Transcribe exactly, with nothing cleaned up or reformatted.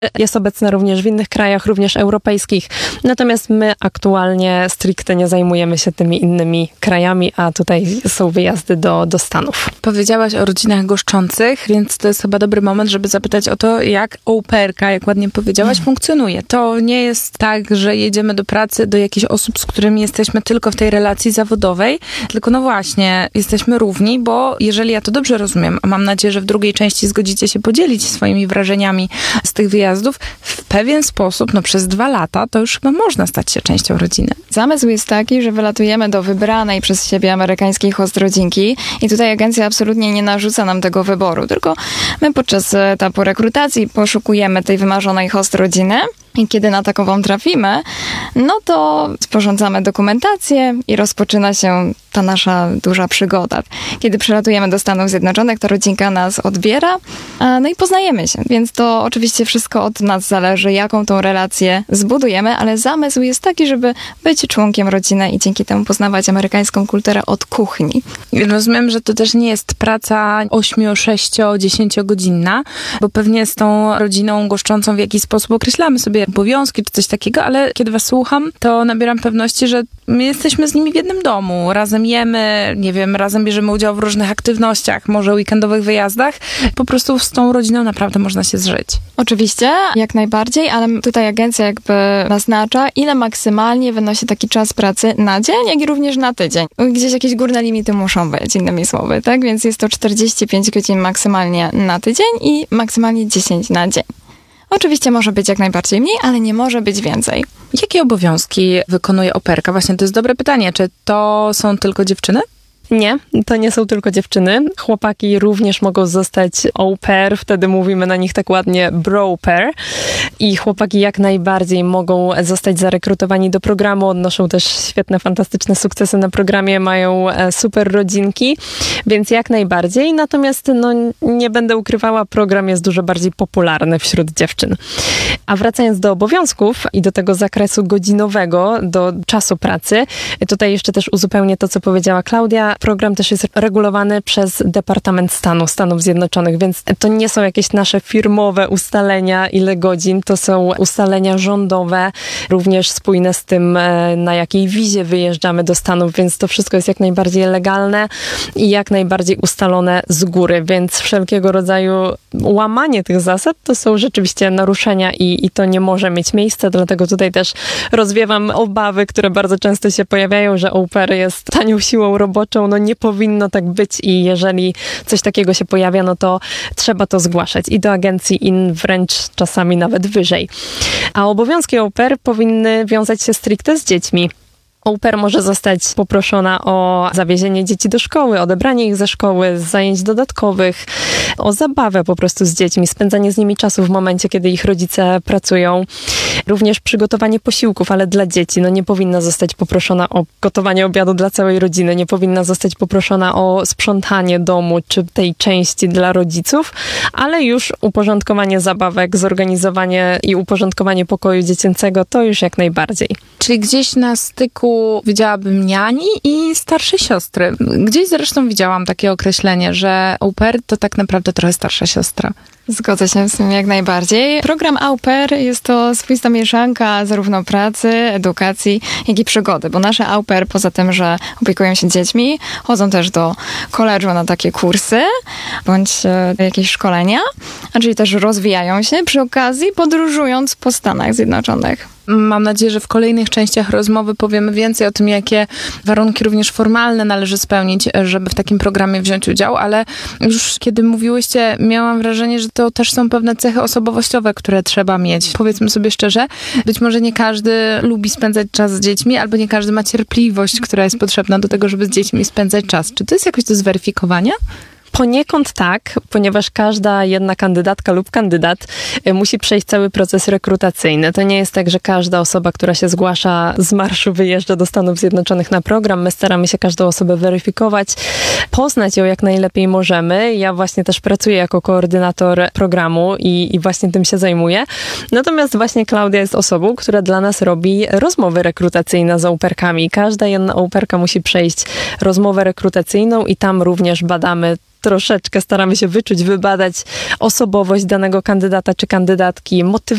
Jest obecna również w innych krajach, również europejskich. Natomiast my aktualnie stricte nie zajmujemy się tymi innymi krajami, a tutaj są wyjazdy do, do Stanów. Powiedziałaś o rodzinach goszczących, więc to jest chyba dobry moment, żeby zapytać o to, jak au pairka, jak ładnie powiedziałaś, hmm. funkcjonuje. To nie jest tak, że jedziemy do pracy do jakichś osób, z którymi jesteśmy tylko w tej relacji zawodowej, tylko no właśnie, jesteśmy równi, bo jeżeli ja to dobrze rozumiem, a mam nadzieję, że w drugiej części zgodzicie się podzielić swoimi wrażeniami z tych wyjazdów, w pewien sposób, no przez dwa lata, to już chyba można stać się częścią rodziny. Zamysł jest taki, że wylatujemy do wybranej przez siebie amerykańskiej hostrodzinki i tutaj agencja absolutnie nie narzuca nam tego wyboru, tylko my podczas etapu rekrutacji poszukujemy tej wymarzonej hostrodziny i kiedy na takową trafimy, no to sporządzamy dokumentację i rozpoczyna się ta nasza duża przygoda. Kiedy przylatujemy do Stanów Zjednoczonych, ta rodzinka nas odbiera, no i poznajemy się. Więc to oczywiście wszystko od nas zależy, jaką tą relację zbudujemy, ale zamysł jest taki, żeby być członkiem rodziny i dzięki temu poznawać amerykańską kulturę od kuchni. Rozumiem, że to też nie jest praca ośmiu, sześcio, dziesięciogodzinna, bo pewnie z tą rodziną goszczącą w jakiś sposób określamy sobie obowiązki czy coś takiego, ale kiedy was słucham, to nabieram pewności, że my jesteśmy z nimi w jednym domu. Razem jemy, nie wiem, razem bierzemy udział w różnych aktywnościach, może weekendowych wyjazdach. Po prostu z tą rodziną naprawdę można się zżyć. Oczywiście, jak najbardziej, ale tutaj agencja jakby naznacza, ile maksymalnie wynosi taki czas pracy na dzień, jak i również na tydzień. Gdzieś jakieś górne limity muszą być, innymi słowy, tak? Więc jest to czterdzieści pięć godzin maksymalnie na tydzień i maksymalnie dziesięć na dzień. Oczywiście może być jak najbardziej mniej, ale nie może być więcej. Jakie obowiązki wykonuje au pairka? Właśnie to jest dobre pytanie. Czy to są tylko dziewczyny? Nie, to nie są tylko dziewczyny. Chłopaki również mogą zostać au pair, wtedy mówimy na nich tak ładnie bro pair. I chłopaki jak najbardziej mogą zostać zarekrutowani do programu, odnoszą też świetne, fantastyczne sukcesy na programie, mają super rodzinki, więc jak najbardziej. Natomiast no, nie będę ukrywała, program jest dużo bardziej popularny wśród dziewczyn. A wracając do obowiązków i do tego zakresu godzinowego, do czasu pracy, tutaj jeszcze też uzupełnię to, co powiedziała Klaudia. Program też jest regulowany przez Departament Stanu, Stanów Zjednoczonych, więc to nie są jakieś nasze firmowe ustalenia, ile godzin, to są ustalenia rządowe, również spójne z tym, na jakiej wizie wyjeżdżamy do Stanów, więc to wszystko jest jak najbardziej legalne i jak najbardziej ustalone z góry, więc wszelkiego rodzaju łamanie tych zasad to są rzeczywiście naruszenia i, i to nie może mieć miejsca, dlatego tutaj też rozwiewam obawy, które bardzo często się pojawiają, że au pair jest tanią siłą roboczą. No nie powinno tak być i jeżeli coś takiego się pojawia, no to trzeba to zgłaszać i do agencji, i wręcz czasami nawet wyżej. A obowiązki au pair powinny wiązać się stricte z dziećmi. Au pair może zostać poproszona o zawiezienie dzieci do szkoły, odebranie ich ze szkoły, z zajęć dodatkowych, o zabawę po prostu z dziećmi, spędzanie z nimi czasu w momencie, kiedy ich rodzice pracują. Również przygotowanie posiłków, ale dla dzieci. No nie powinna zostać poproszona o gotowanie obiadu dla całej rodziny, nie powinna zostać poproszona o sprzątanie domu czy tej części dla rodziców, ale już uporządkowanie zabawek, zorganizowanie i uporządkowanie pokoju dziecięcego to już jak najbardziej. Czyli gdzieś na styku widziałabym niani i starsze siostry. Gdzieś zresztą widziałam takie określenie, że au pair to tak naprawdę trochę starsza siostra. Zgodzę się z tym jak najbardziej. Program au pair jest to swoista mieszanka zarówno pracy, edukacji, jak i przygody, bo nasze au pair poza tym, że opiekują się dziećmi, chodzą też do koledżu na takie kursy, bądź jakieś szkolenia, a czyli też rozwijają się przy okazji podróżując po Stanach Zjednoczonych. Mam nadzieję, że w kolejnych częściach rozmowy powiemy więcej o tym, jakie warunki również formalne należy spełnić, żeby w takim programie wziąć udział, ale już kiedy mówiłyście, miałam wrażenie, że to też są pewne cechy osobowościowe, które trzeba mieć. Powiedzmy sobie szczerze, być może nie każdy lubi spędzać czas z dziećmi, albo nie każdy ma cierpliwość, która jest potrzebna do tego, żeby z dziećmi spędzać czas. Czy to jest jakoś do zweryfikowania? Poniekąd tak, ponieważ każda jedna kandydatka lub kandydat musi przejść cały proces rekrutacyjny. To nie jest tak, że każda osoba, która się zgłasza z marszu, wyjeżdża do Stanów Zjednoczonych na program. My staramy się każdą osobę weryfikować, poznać ją jak najlepiej możemy. Ja właśnie też pracuję jako koordynator programu i, i właśnie tym się zajmuję. Natomiast właśnie Klaudia jest osobą, która dla nas robi rozmowy rekrutacyjne z au pairkami. Każda jedna au pairka musi przejść rozmowę rekrutacyjną i tam również badamy troszeczkę staramy się wyczuć, wybadać osobowość danego kandydata czy kandydatki, motywację